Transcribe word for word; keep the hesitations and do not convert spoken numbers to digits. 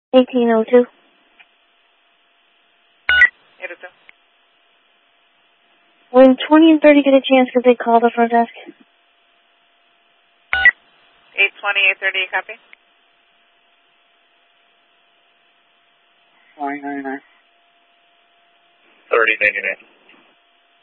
eighteen oh two. eight oh two. When twenty and thirty get a chance, could they call the front desk? eight twenty, eight thirty, copy. nine ninety-nine. thirty ninety-nine.